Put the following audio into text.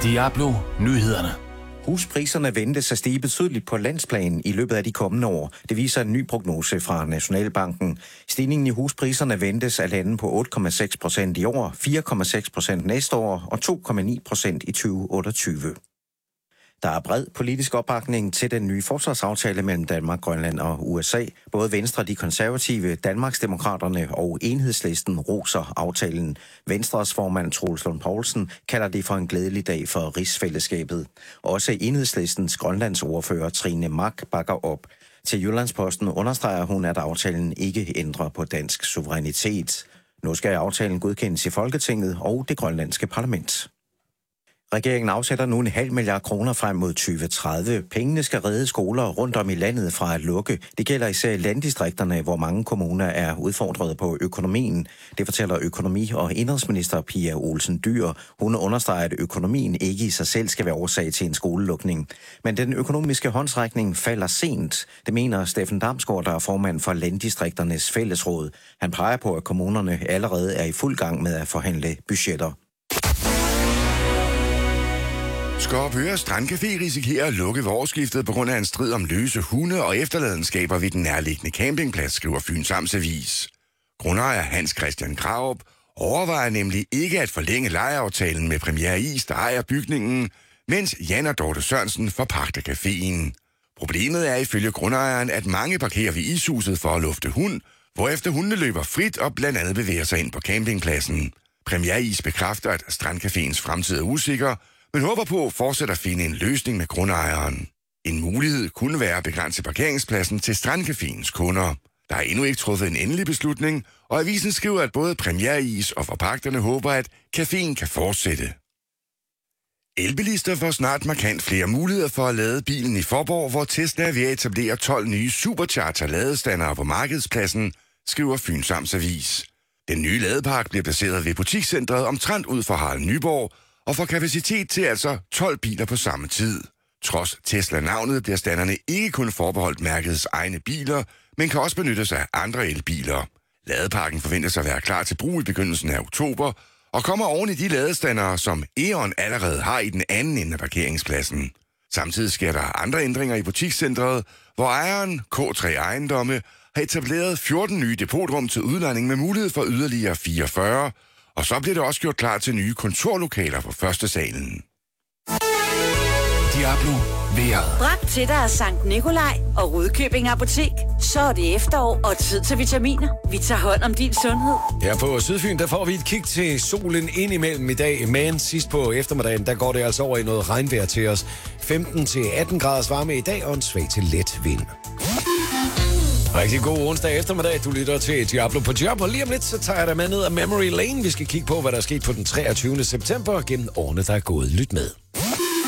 Diablo Nyhederne. Huspriserne ventes at stige betydeligt på landsplan i løbet af de kommende år. Det viser en ny prognose fra Nationalbanken. Stigningen i huspriserne ventes at lande på 8,6% i år, 4,6% næste år og 2,9% i 2028. Der er bred politisk opbakning til den nye forsvarsaftale mellem Danmark, Grønland og USA. Både Venstre, de konservative, Danmarksdemokraterne og Enhedslisten roser aftalen. Venstres formand Troels Lund Poulsen kalder det for en glædelig dag for rigsfællesskabet. Også Enhedslistens Grønlandsordfører Trine Mak bakker op. Til Jyllandsposten understreger hun, at aftalen ikke ændrer på dansk suverænitet. Nu skal aftalen godkendes i Folketinget og det grønlandske parlament. Regeringen afsætter nu 0,5 milliard kroner frem mod 2030. Pengene skal redde skoler rundt om i landet fra at lukke. Det gælder især i landdistrikterne, hvor mange kommuner er udfordret på økonomien. Det fortæller økonomi- og indenrigsminister Pia Olsen Dyhr. Hun understreger, at økonomien ikke i sig selv skal være årsag til en skolelukning. Men den økonomiske håndsrækning falder sent. Det mener Steffen Damsgaard, der er formand for Landdistrikternes Fællesråd. Han peger på, at kommunerne allerede er i fuld gang med at forhandle budgetter. Skorpøre Strandcafé risikerer at lukke ved årsskiftet på grund af en strid om løse hunde og efterladenskaber ved den nærliggende campingplads, skriver Fyns Amtsavis. Grundejer Hans Christian Krarup overvejer nemlig ikke at forlænge lejeaftalen med Premier Is, der ejer bygningen, mens Jan og Dorte Sørensen forpagter caféen. Problemet er ifølge grundejeren, at mange parkerer ved ishuset for at lufte hund, hvorefter hundene løber frit og blandt andet bevæger sig ind på campingpladsen. Premier Is bekræfter, at Strandcaféens fremtid er usikker, men håber på fortsat at finde en løsning med grundejeren. En mulighed kunne være at begrænse parkeringspladsen til Strandcaféens kunder. Der er endnu ikke truffet en endelig beslutning, og avisen skriver, at både Premier Is og forpagterne håber, at caféen kan fortsætte. Elbilister får snart markant flere muligheder for at lade bilen i Faaborg, hvor Tesla er ved at etablere 12 nye supercharger-ladestandere på markedspladsen, skriver Fyns Amtsavis. Den nye ladepark bliver placeret ved butikscentret omtrent ud for Harald Nyborg, og får kapacitet til altså 12 biler på samme tid. Trods Tesla-navnet bliver standerne ikke kun forbeholdt mærkets egne biler, men kan også benyttes af andre elbiler. Ladeparken forventes at være klar til brug i begyndelsen af oktober, og kommer oven i de ladestandere, som E.ON allerede har i den anden ende af parkeringspladsen. Samtidig sker der andre ændringer i butikscentret, hvor ejeren K3 Ejendomme har etableret 14 nye depotrum til udlejning med mulighed for yderligere 44, og så bliver det også gjort klar til nye kontorlokaler på første salen. Diablo vejret. Bragt til dig af Sankt Nikolaj og Rudkøbing Apotek. Så er det efterår og tid til vitaminer. Vi tager hånd om din sundhed. Her på Sydfyn, der får vi et kig til solen indimellem i dag, men sidst på eftermiddagen, der går det altså over i noget regnvejr til os. 15-18 graders varme i dag og en svag til let vind. Rigtig god onsdag eftermiddag. Du lytter til Diablo på job, og lige om lidt, så tager jeg dig med ned ad Memory Lane. Vi skal kigge på, hvad der er sket på den 23. september gennem årene, der er gået. Lyt med.